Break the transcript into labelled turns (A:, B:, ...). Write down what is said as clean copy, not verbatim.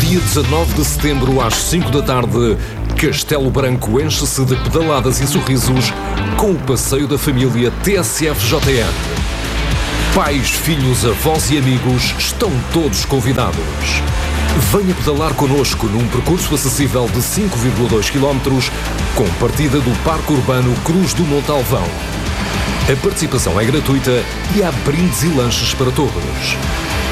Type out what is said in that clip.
A: Dia 19 de setembro, às 5 da tarde, Castelo Branco enche-se de pedaladas e sorrisos com o passeio da família TSF-JN. Pais, filhos, avós e amigos estão todos convidados. Venha pedalar connosco num percurso acessível de 5,2 km com partida do Parque Urbano Cruz do Montalvão. A participação é gratuita e há brindes e lanches para todos.